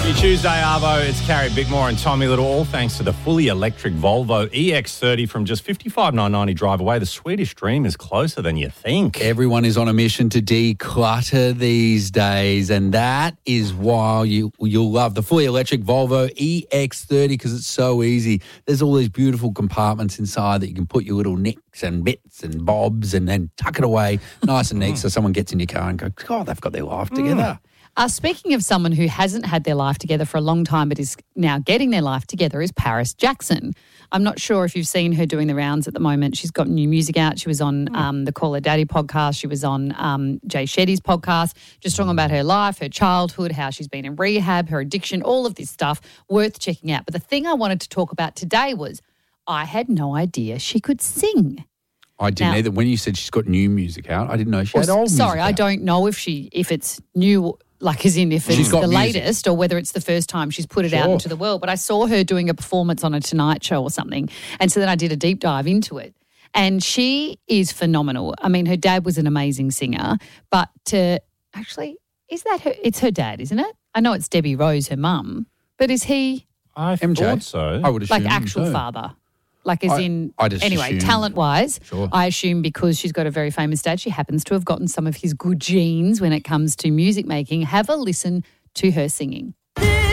Happy Tuesday, Arvo. It's Carrie Bickmore and Tommy Little, all thanks to the fully electric Volvo EX30 from just $55,990 drive away. The Swedish dream is closer than you think. Everyone is on a mission to declutter these days, and that is why you'll love the fully electric Volvo EX30 because it's so easy. There's all these beautiful compartments inside that you can put your little nicks and bits and bobs and then tuck it away nice and neat so someone gets in your car and goes, God, they've got their life together. Speaking of someone who hasn't had their life together for a long time but is now getting their life together is Paris Jackson. I'm not sure if you've seen her doing the rounds at the moment. She's got new music out. She was on the Call Her Daddy podcast. She was on Jay Shetty's podcast, just talking about her life, her childhood, how she's been in rehab, her addiction, all of this stuff, worth checking out. But the thing I wanted to talk about today was I had no idea she could sing. I didn't either. When you said she's got new music out, I didn't know she had old music Sorry, out. I don't know if it's new, like as in if it's the latest or whether it's the first time she's put it out into the world. But I saw her doing a performance on a Tonight Show or something. And so then I did a deep dive into it. And she is phenomenal. I mean, her dad was an amazing singer. But actually, is that her? It's her dad, isn't it? I know it's Debbie Rose, her mum. But is he? I thought so. I would assume like actual father? Like as anyway, assume. talent-wise, Sure. I assume because she's got a very famous dad, she happens to have gotten some of his good genes when it comes to music making. Have a listen to her singing.